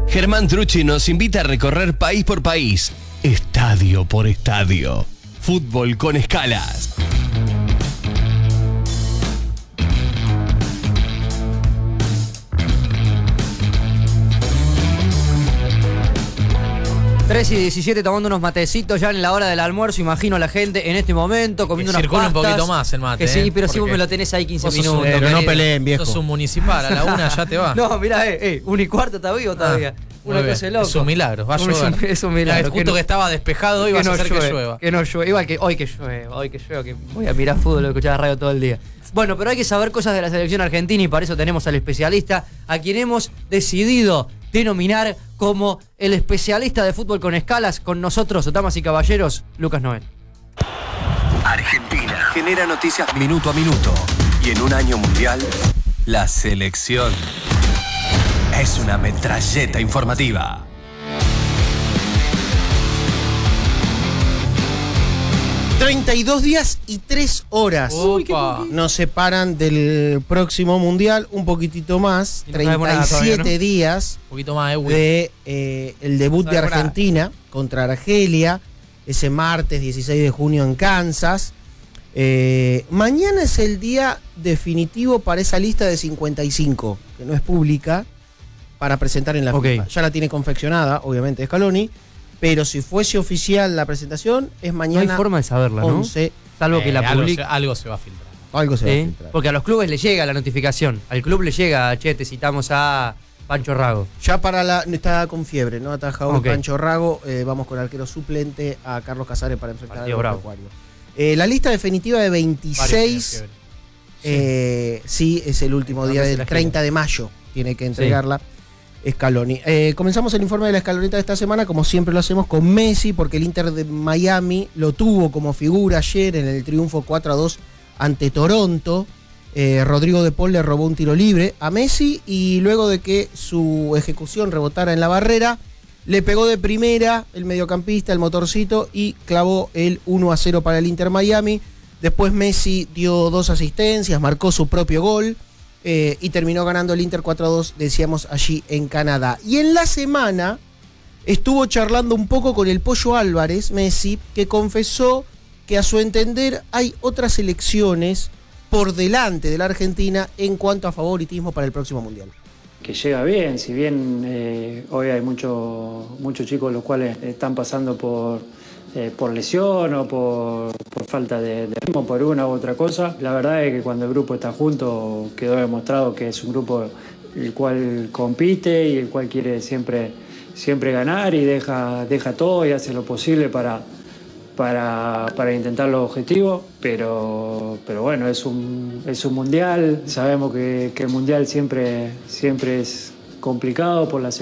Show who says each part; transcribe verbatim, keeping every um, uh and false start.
Speaker 1: Germán Trucci nos invita a recorrer país por país, estadio por estadio. Fútbol con escalas.
Speaker 2: tres y diecisiete tomando unos matecitos ya en la hora del almuerzo, imagino a la gente en este momento comiendo unas pastas.
Speaker 3: Circula un poquito más el mate.
Speaker 2: Que sí,
Speaker 3: ¿eh?
Speaker 2: pero
Speaker 3: Porque
Speaker 2: si vos me lo tenés ahí quince minutos.
Speaker 4: Pero
Speaker 2: querido.
Speaker 4: no peleen, viejo.
Speaker 3: Sos un municipal, a la una ya te va.
Speaker 2: No, mirá, eh, eh, un y cuarto está vivo todavía.
Speaker 3: Ah,
Speaker 2: Una
Speaker 3: muy
Speaker 2: cosa
Speaker 3: bien.
Speaker 2: de loco.
Speaker 3: Es un milagro, va a
Speaker 2: Un-
Speaker 3: llover.
Speaker 2: Es un milagro.
Speaker 3: Justo que,
Speaker 2: no-
Speaker 3: estaba despejado hoy, vas a hacer que llueva.
Speaker 2: Que no llueva. Igual que hoy que llueve, hoy que llueve, que voy a mirar fútbol, o escuchar radio todo el día. Bueno, pero hay que saber cosas de la selección argentina y para eso tenemos al especialista, a quien hemos decidido denominar como el especialista de fútbol con escalas. Con nosotros, damas y caballeros, Lucas Noel.
Speaker 1: Argentina genera noticias minuto a minuto. Y en un año mundial, la selección es una metralleta informativa.
Speaker 4: treinta y dos días y tres horas
Speaker 3: Opa.
Speaker 4: nos separan del próximo mundial, un poquitito más,
Speaker 2: Y no sabemos
Speaker 4: treinta y
Speaker 2: nada
Speaker 4: siete
Speaker 2: todavía, ¿no?
Speaker 4: días
Speaker 3: Un poquito más, eh, Will.
Speaker 4: de eh, el debut
Speaker 3: No
Speaker 4: de
Speaker 3: sabemos
Speaker 4: Argentina contra Argelia, ese martes dieciséis de junio en Kansas. Eh, mañana es el día definitivo para esa lista de cincuenta y cinco, que no es pública, para presentar en la
Speaker 2: Ok.
Speaker 4: FIFA. Ya la tiene confeccionada, obviamente, Scaloni, pero si fuese oficial la presentación, es
Speaker 2: No
Speaker 4: mañana
Speaker 2: hay forma de saberla, ¿no?
Speaker 4: once.
Speaker 2: Salvo que
Speaker 3: Eh,
Speaker 2: la
Speaker 3: algo,
Speaker 2: publique.
Speaker 3: se, algo se va a filtrar.
Speaker 4: Algo se va a
Speaker 2: ¿Sí?
Speaker 4: filtrar.
Speaker 2: Porque a los clubes les llega la notificación. Al club le llega, che, te citamos a Pancho Rago.
Speaker 4: Ya para la. Está con fiebre, ¿no? Ataja hoy
Speaker 2: Ok.
Speaker 4: Pancho Rago. Eh, vamos con el arquero suplente a Carlos Casares para enfrentar
Speaker 2: Partido
Speaker 4: al
Speaker 2: bravo.
Speaker 4: Acuario. Eh, la lista definitiva de veintiséis. Eh, sí, es el último
Speaker 2: Sí,
Speaker 4: día
Speaker 2: no se
Speaker 4: del
Speaker 2: la
Speaker 4: treinta de mayo. Tiene que entregarla Scaloni. Eh, comenzamos el informe de la escaloneta de esta semana, como siempre lo hacemos con Messi, porque el Inter de Miami lo tuvo como figura ayer en el triunfo cuatro a dos ante Toronto. Eh, Rodrigo de Paul le robó un tiro libre a Messi y luego de que su ejecución rebotara en la barrera, le pegó de primera el mediocampista, el motorcito, y clavó el uno a cero para el Inter Miami. Después Messi dio dos asistencias, marcó su propio gol eh, y terminó ganando el Inter cuatro a dos, decíamos, allí en Canadá. Y en la semana estuvo charlando un poco con el Pollo Álvarez, Messi, que confesó que a su entender hay otras elecciones por delante de la Argentina en cuanto a favoritismo para el próximo Mundial.
Speaker 5: Que llega bien, si bien eh, hoy hay muchos muchos chicos los cuales están pasando por, eh, por lesión o por, por falta de, de ritmo, por una u otra cosa. La verdad es que cuando el grupo está junto quedó demostrado que es un grupo el cual compite y el cual quiere siempre, siempre ganar y deja, deja todo y hace lo posible para, para, para intentar los objetivos, pero, pero bueno, es un, es un mundial, sabemos que, que el mundial siempre, siempre es complicado por las